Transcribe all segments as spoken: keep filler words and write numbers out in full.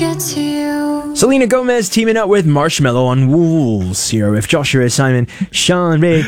get to you. Selena Gomez teaming up with Marshmello on Wolves here with Joshua, Simon, Sean, Ray,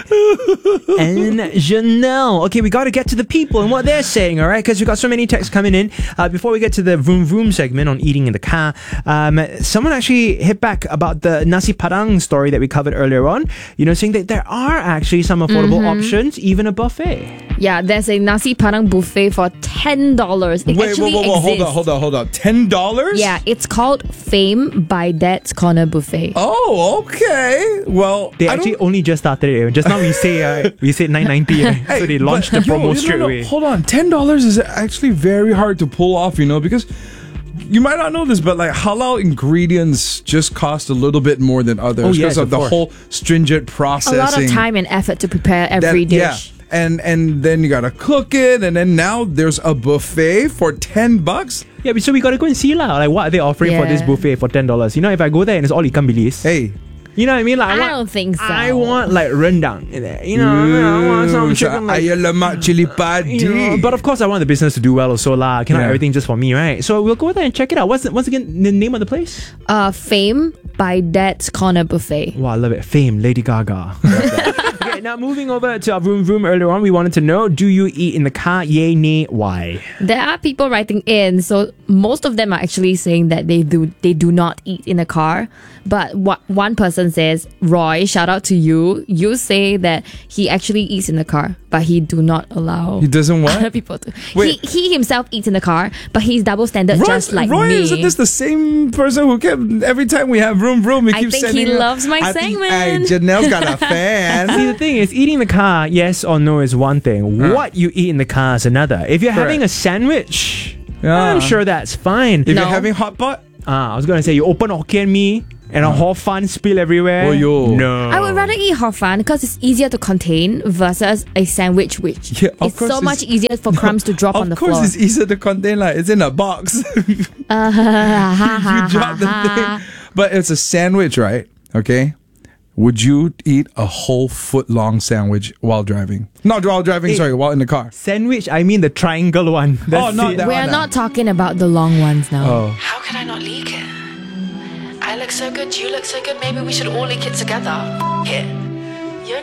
and Janelle. Okay, we got to get to the people and what they're saying, all right? Because we got so many texts coming in. Uh, before we get to the Vroom Vroom segment on eating in the car, um, someone actually hit back about the nasi padang story that we covered earlier on. You know, saying that there are actually some affordable mm-hmm. options, even a buffet. Yeah, there's a nasi padang buffet for ten dollars. It Wait, actually whoa, whoa, whoa, exists. hold on, hold on, hold on. ten dollars? Yeah, it's called Fame by Dad's Corner Buffet. Oh, okay. Well, They I actually don't... only just started it. Just now we say uh, we said nine ninety, right? Hey, So they but- launched the yo, promo you straight know, no, away. Hold on, ten dollars is actually very hard to pull off, you know, because you might not know this, but like halal ingredients just cost a little bit more than others Oh, because yes, of, of the course. whole stringent A processing. lot of time and effort to prepare every That- dish. Yeah. And and then you gotta cook it, and then now there's a buffet for ten bucks. Yeah, so we gotta go and see lah. Like, what are they offering for this Yeah. buffet for ten dollars? You know, if I go there and it's all ikan bilis, Hey, you know what I mean? Like, I, I want, don't think so. I want like rendang in there. You know, I want some chicken. Like, ayam lemak cili padi. you know, but of course, I want the business to do well also lah. Cannot Yeah. everything just for me, right? So we'll go there and check it out. What's the, once again the name of the place? Uh, Fame by Dad's Corner Buffet. Wow, I love it. Fame, Lady Gaga. Okay, now moving over to our Vroom Vroom earlier on, we wanted to know, do you eat in the car? Yay, nay, why? There are people writing in, so most of them are actually saying that they do they do not eat in a car. But what one person says, Roy, shout out to you. You say that he actually eats in the car, but he do not allow He doesn't what? other people to. Wait. He he himself eats in the car, but he's double standard Roy, just like Roy, me. isn't this the same person who kept every time we have room room? He I keeps think sending. he loves my I think, segment. hey, Janelle's got a fan. See, the thing is, eating in the car, yes or no is one thing. Huh. What you eat in the car is another. If you're Correct. having a sandwich, Yeah. I'm sure that's fine. If No. you're having hot pot, Ah, I was gonna say you open Hokkien Mee and a hor fun spill everywhere. Oh, yo. No. I would rather eat hor fun because it's easier to contain versus a sandwich, which Yeah, of it's course so it's- much easier for crumbs to drop of on the course floor. it's easier to contain. Like it's in a box. Uh, ha, ha, you ha, drop the ha. thing. But it's a sandwich, right? Okay. Would you eat a whole foot long sandwich while driving? Not while driving, Hey. sorry, while in the car. Sandwich, I mean the triangle one. That's not it. that We one, are uh, not talking about the long ones now. Oh. How can I not leak it? I look so good, you look so good, maybe we should all leak it together. F- it.